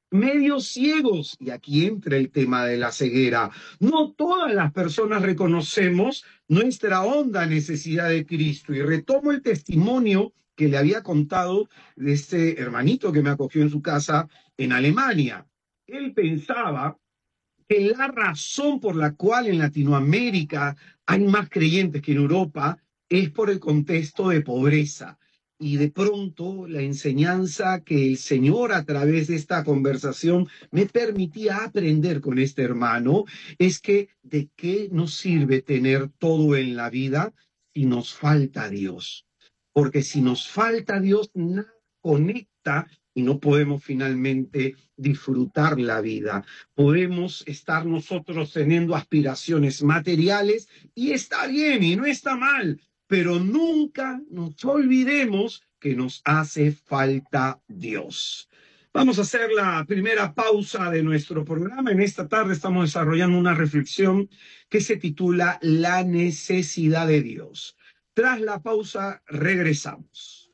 medio ciegos. Y aquí entra el tema de la ceguera. No todas las personas reconocemos nuestra honda necesidad de Cristo. Y retomo el testimonio que le había contado de este hermanito que me acogió en su casa en Alemania. Él pensaba que la razón por la cual en Latinoamérica hay más creyentes que en Europa es por el contexto de pobreza. Y de pronto la enseñanza que el Señor a través de esta conversación me permitía aprender con este hermano es que de qué nos sirve tener todo en la vida si nos falta Dios. Porque si nos falta Dios, nada conecta y no podemos finalmente disfrutar la vida. Podemos estar nosotros teniendo aspiraciones materiales y está bien y no está mal, pero nunca nos olvidemos que nos hace falta Dios. Vamos a hacer la primera pausa de nuestro programa. En esta tarde estamos desarrollando una reflexión que se titula La necesidad de Dios. Tras la pausa, regresamos.